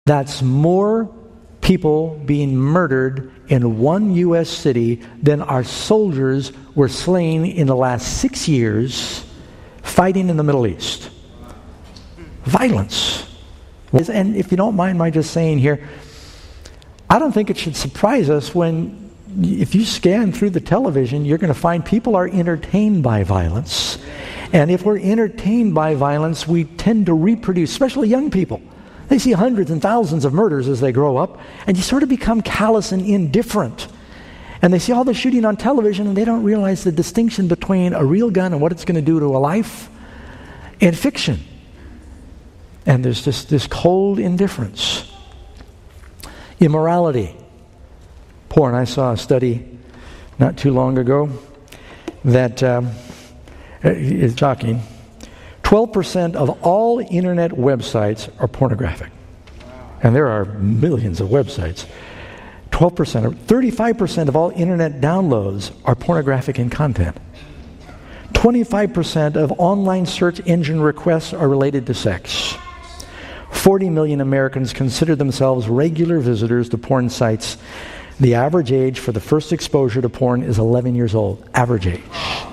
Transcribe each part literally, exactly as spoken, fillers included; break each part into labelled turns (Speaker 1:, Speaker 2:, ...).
Speaker 1: That's more people being murdered in one U S city than our soldiers were slain in the last six years fighting in the Middle East. Violence. And if you don't mind my just saying here, I don't think it should surprise us when, if you scan through the television, you're going to find people are entertained by violence. And if we're entertained by violence, we tend to reproduce, especially young people. They see hundreds and thousands of murders as they grow up, and you sort of become callous and indifferent. And they see all the shooting on television, and they don't realize the distinction between a real gun and what it's going to do to a life and fiction. And there's just this cold indifference. Immorality. Porn. I saw a study not too long ago that um, is shocking. twelve percent of all internet websites are pornographic. And there are millions of websites. twelve percent, or thirty-five percent of all internet downloads are pornographic in content. twenty-five percent of online search engine requests are related to sex. forty million Americans consider themselves regular visitors to porn sites. The average age for the first exposure to porn is eleven years old. Average age.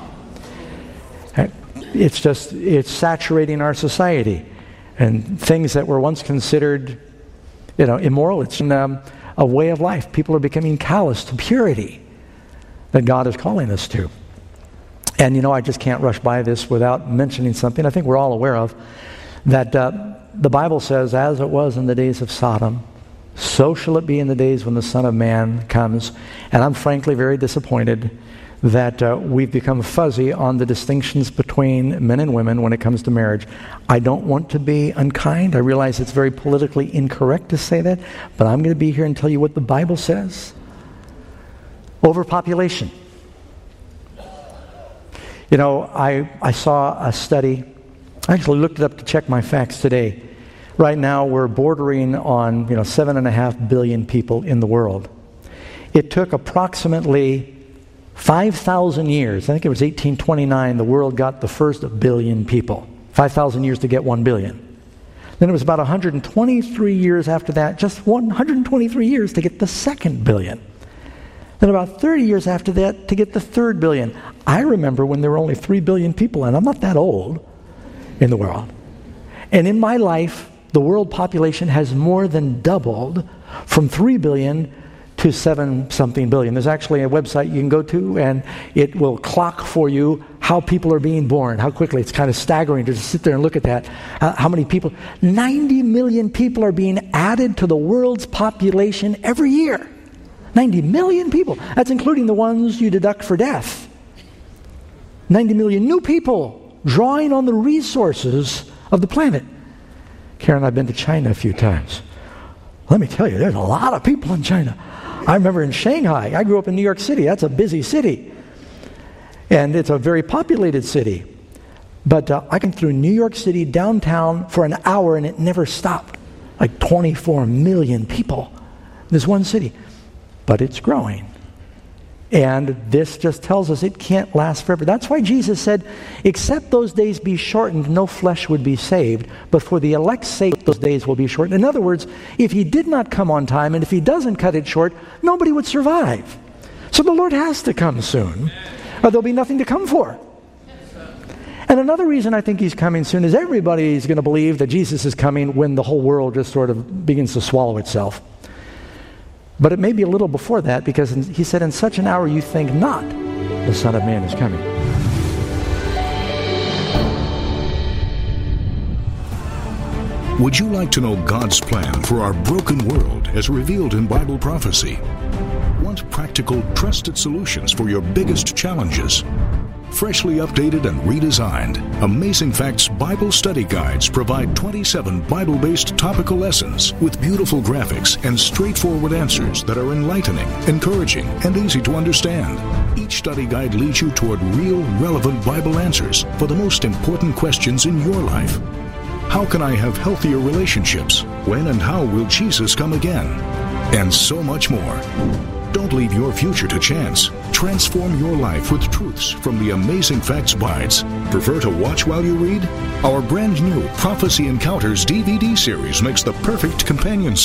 Speaker 1: It's just, it's saturating our society. And things that were once considered, you know, immoral, it's um, a way of life. People are becoming callous to purity that God is calling us to. And, you know, I just can't rush by this without mentioning something I think we're all aware of, that uh, the Bible says, as it was in the days of Sodom, so shall it be in the days when the Son of Man comes. And I'm frankly very disappointed that uh, we've become fuzzy on the distinctions between men and women when it comes to marriage. I don't want to be unkind. I realize it's very politically incorrect to say that, but I'm going to be here and tell you what the Bible says. Overpopulation. You know, I, I saw a study. I actually looked it up to check my facts today. Right now, we're bordering on, you know, seven and a half billion people in the world. It took approximately five thousand years, I think it was eighteen twenty-nine, the world got the first billion people. five thousand years to get one billion. Then it was about one hundred twenty-three years after that, just one hundred twenty-three years to get the second billion. Then about thirty years after that to get the third billion. I remember when there were only three billion people, and I'm not that old in the world. And in my life, the world population has more than doubled from three billion to seven something billion. There's actually a website you can go to, and it will clock for you how people are being born, how quickly. It's kind of staggering to just sit there and look at that. Uh, how many people? ninety million people are being added to the world's population every year. ninety million people. That's including the ones you deduct for death. ninety million new people drawing on the resources of the planet. Karen, I've been to China a few times. Let me tell you, there's a lot of people in China. I remember in Shanghai, I grew up in New York City. That's a busy city. And it's a very populated city. But uh, I came through New York City downtown for an hour and it never stopped. Like twenty-four million people. This one city. But it's growing. And this just tells us it can't last forever. That's why Jesus said, except those days be shortened, no flesh would be saved. But for the elect's sake, those days will be shortened. In other words, if he did not come on time, and if he doesn't cut it short, nobody would survive. So the Lord has to come soon, or there'll be nothing to come for. And another reason I think he's coming soon is everybody's going to believe that Jesus is coming when the whole world just sort of begins to swallow itself. But it may be a little before that, because he said, in such an hour you think not the Son of Man is coming.
Speaker 2: Would you like to know God's plan for our broken world as revealed in Bible prophecy? Want practical, trusted solutions for your biggest challenges? Freshly updated and redesigned, Amazing Facts Bible Study Guides provide twenty-seven Bible-based topical lessons with beautiful graphics and straightforward answers that are enlightening, encouraging, and easy to understand. Each study guide leads you toward real, relevant Bible answers for the most important questions in your life. How can I have healthier relationships? When and how will Jesus come again? And so much more. Don't leave your future to chance. Transform your life with truths from the Amazing Facts Guides. Prefer to watch while you read? Our brand new Prophecy Encounters D V D series makes the perfect companion